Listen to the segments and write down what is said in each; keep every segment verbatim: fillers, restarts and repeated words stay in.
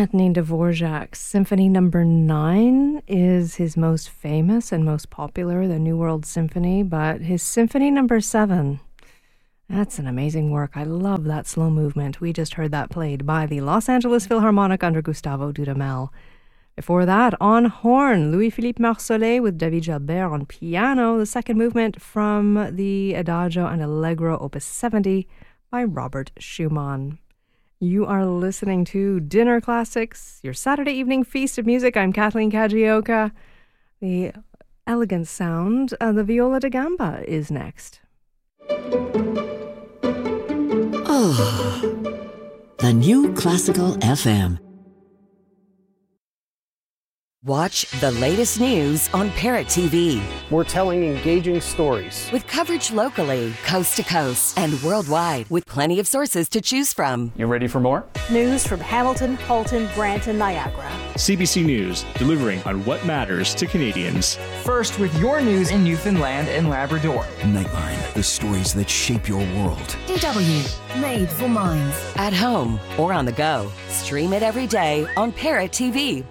Anthony Dvorak's Symphony Number nine is his most famous and most popular, the New World Symphony, but his Symphony Number seven, that's an amazing work. I love that slow movement. We just heard that played by the Los Angeles Philharmonic under Gustavo Dudamel. Before that, on horn, Louis-Philippe Marsollet with David Jalbert on piano, the second movement from the Adagio and Allegro Opus seventy by Robert Schumann. You are listening to Dinner Classics, your Saturday evening feast of music. I'm Kathleen Kajioka. The elegant sound of the viola da gamba is next. Oh, the new Classical F M. Watch the latest news on Parrot T V. We're telling engaging stories. With coverage locally, coast to coast, and worldwide, with plenty of sources to choose from. You ready for more? News from Hamilton, Halton, Brant, and Niagara. C B C News, delivering on what matters to Canadians. First with your news in Newfoundland and Labrador. Nightline, the stories that shape your world. D W, made for minds. At home or on the go. Stream it every day on Parrot T V.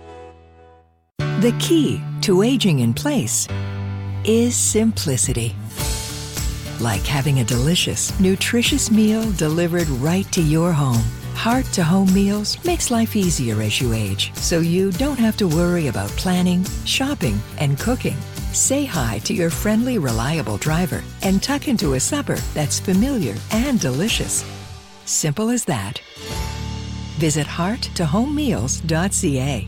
The key to aging in place is simplicity. Like having a delicious, nutritious meal delivered right to your home. Heart-to-home meals makes life easier as you age, so you don't have to worry about planning, shopping, and cooking. Say hi to your friendly, reliable driver and tuck into a supper that's familiar and delicious. Simple as that. Visit heart to home meals dot c a.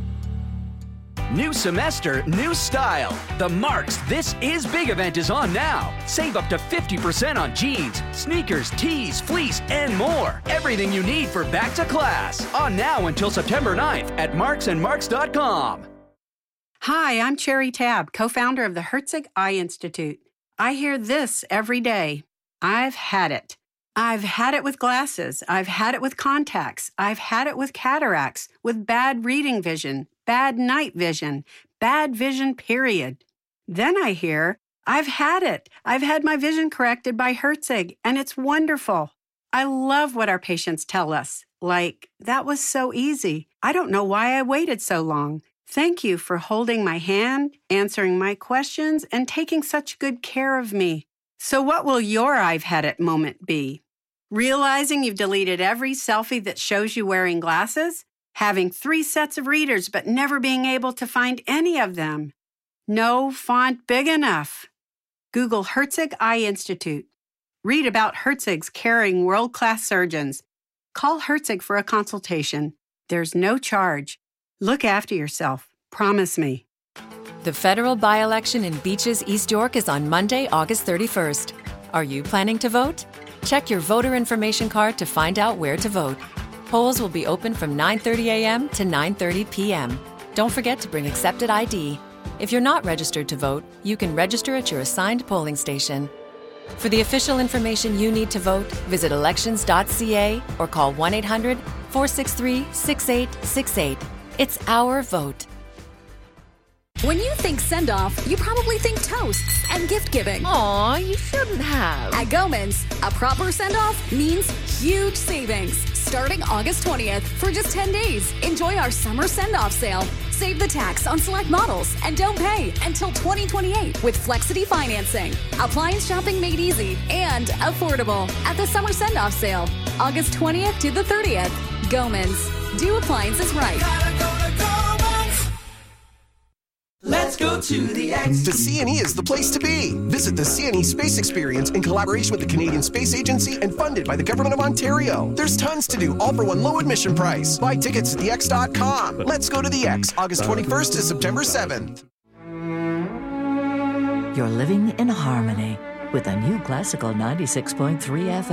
New semester, new style. The Marks This Is Big event is on now. Save up to fifty percent on jeans, sneakers, tees, fleece, and more. Everything you need for back to class. On now until September ninth at marks and marks dot com. Hi, I'm Cherry Tabb, co-founder of the Herzig Eye Institute. I hear this every day. I've had it. I've had it with glasses. I've had it with contacts. I've had it with cataracts, with bad reading vision, bad night vision, bad vision, period. Then I hear, I've had it. I've had my vision corrected by Herzig, and it's wonderful. I love what our patients tell us. Like, that was so easy. I don't know why I waited so long. Thank you for holding my hand, answering my questions, and taking such good care of me. So what will your I've had it moment be? Realizing you've deleted every selfie that shows you wearing glasses? Having three sets of readers but never being able to find any of them? No font big enough? Google Herzig Eye Institute. Read about Herzig's caring world-class surgeons. Call Herzig for a consultation. There's no charge. Look after yourself. Promise me. The federal by-election in Beaches, East York is on Monday, August thirty-first. Are you planning to vote? Check your voter information card to find out where to vote. Polls will be open from nine thirty a.m. to nine thirty p.m. Don't forget to bring accepted I D. If you're not registered to vote, you can register at your assigned polling station. For the official information you need to vote, visit elections dot c a or call one eight hundred, four six three, six eight six eight. It's our vote. When you think send-off, you probably think toasts and gift-giving. Aw, you shouldn't have. At Goman's, a proper send-off means huge savings. Starting August twentieth for just ten days. Enjoy our summer send-off sale. Save the tax on select models and don't pay until twenty twenty-eight with Flexity financing. Appliance shopping made easy and affordable at the summer send-off sale. August twentieth to the thirtieth. Goman's. Do appliances right. Let's go to the X. The C N E is the place to be. Visit the C N E Space Experience in collaboration with the Canadian Space Agency and funded by the Government of Ontario. There's tons to do, all for one low admission price. Buy tickets at the x dot com. Let's go to the X, August twenty-first to September seventh. You're living in harmony with a new Classical ninety-six point three F M.